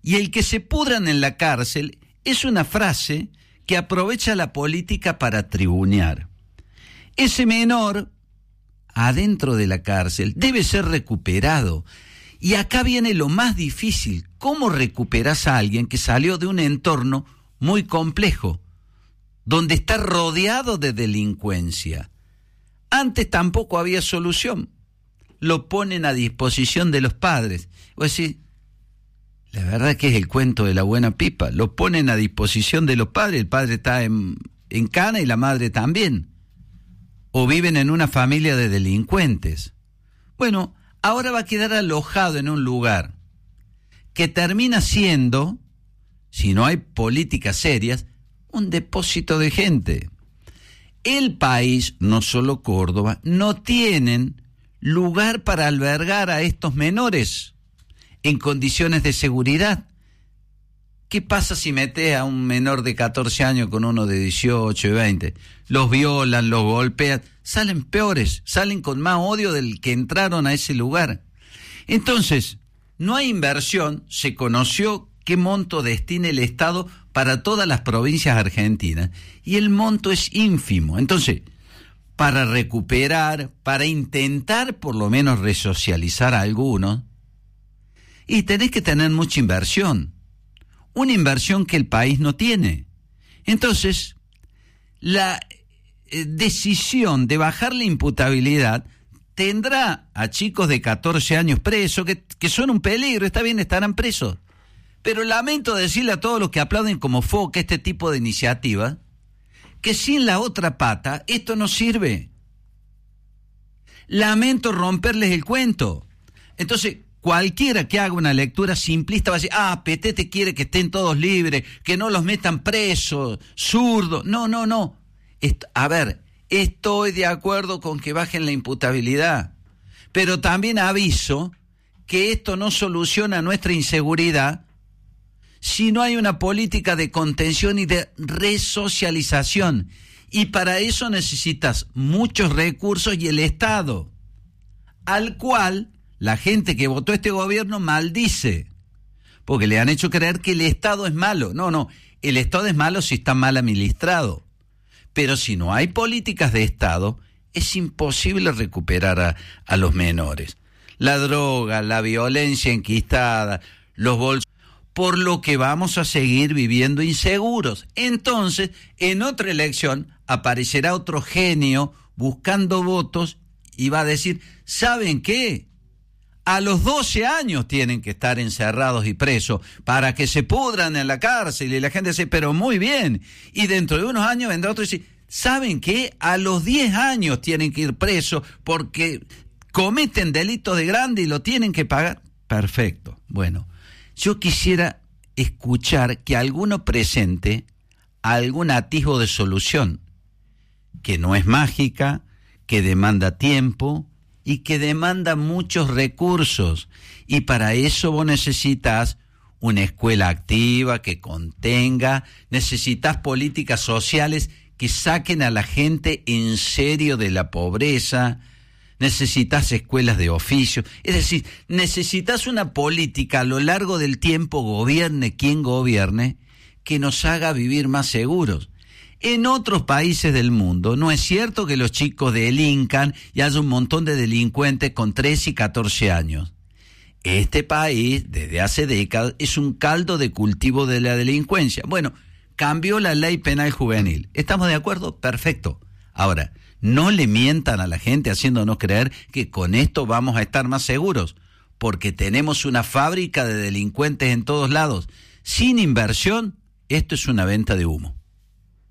Y el que se pudran en la cárcel es una frase que aprovecha la política para tribunear. Ese menor, adentro de la cárcel, debe ser recuperado. Y acá viene lo más difícil. ¿Cómo recuperás a alguien que salió de un entorno muy complejo, donde está rodeado de delincuencia? Antes tampoco había solución. Lo ponen a disposición de los padres. O decir, la verdad que es el cuento de la buena pipa. Lo ponen a disposición de los padres. El padre está en cana y la madre también. O viven en una familia de delincuentes. Bueno, ahora va a quedar alojado en un lugar que termina siendo, si no hay políticas serias, un depósito de gente. El país, no solo Córdoba, no tienen lugar para albergar a estos menores en condiciones de seguridad. ¿Qué pasa si metes a un menor de 14 años con uno de 18 y 20? Los violan, los golpean, salen peores, salen con más odio del que entraron a ese lugar. Entonces, no hay inversión. Se conoció qué monto destina el Estado para todas las provincias argentinas, y el monto es ínfimo. Entonces, para recuperar, para intentar por lo menos resocializar a algunos, y tenés que tener mucha inversión, una inversión que el país no tiene. Entonces, la decisión de bajar la imputabilidad tendrá a chicos de 14 años presos, que son un peligro. Está bien, estarán presos. Pero lamento decirle a todos los que aplauden como foca este tipo de iniciativa, que sin la otra pata esto no sirve. Lamento romperles el cuento. Entonces, cualquiera que haga una lectura simplista va a decir, Petete quiere que estén todos libres, que no los metan presos, zurdos. No. Estoy de acuerdo con que bajen la imputabilidad, pero también aviso que esto no soluciona nuestra inseguridad si no hay una política de contención y de resocialización. Y para eso necesitas muchos recursos y el Estado, al cual la gente que votó este gobierno maldice, porque le han hecho creer que el Estado es malo. No, el Estado es malo si está mal administrado. Pero si no hay políticas de Estado, es imposible recuperar a los menores. La droga, la violencia enquistada, los bolsos, por lo que vamos a seguir viviendo inseguros. Entonces, en otra elección, aparecerá otro genio buscando votos y va a decir, ¿saben qué? A los 12 años tienen que estar encerrados y presos para que se pudran en la cárcel. Y la gente dice, pero muy bien. Y dentro de unos años vendrá otro y dice, ¿saben qué? A los 10 años tienen que ir presos porque cometen delitos de grande y lo tienen que pagar. Perfecto. Bueno, yo quisiera escuchar que alguno presente algún atisbo de solución, que no es mágica, que demanda tiempo y que demanda muchos recursos. Y para eso vos necesitas una escuela activa que contenga, necesitas políticas sociales que saquen a la gente en serio de la pobreza, necesitas escuelas de oficio, es decir, necesitas una política a lo largo del tiempo, gobierne quien gobierne, que nos haga vivir más seguros. En otros países del mundo no es cierto que los chicos delincan y haya un montón de delincuentes con 13 y 14 años. Este país, desde hace décadas, es un caldo de cultivo de la delincuencia. Bueno, cambió la ley penal juvenil. ¿Estamos de acuerdo? Perfecto. Ahora, no le mientan a la gente haciéndonos creer que con esto vamos a estar más seguros, porque tenemos una fábrica de delincuentes en todos lados. Sin inversión, esto es una venta de humo.